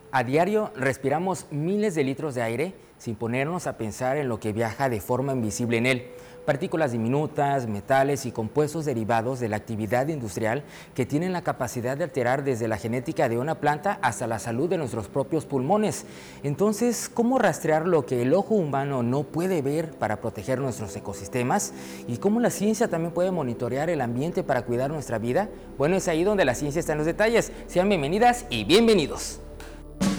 A diario respiramos miles de litros de aire sin ponernos a pensar en lo que viaja de forma invisible en él. Partículas diminutas, metales y compuestos derivados de la actividad industrial que tienen la capacidad de alterar desde la genética de una planta hasta la salud de nuestros propios pulmones. Entonces, ¿cómo rastrear lo que el ojo humano no puede ver para proteger nuestros ecosistemas? ¿Y cómo la ciencia también puede monitorear el ambiente para cuidar nuestra vida? Bueno, es ahí donde la ciencia está en los detalles. Sean bienvenidas y bienvenidos.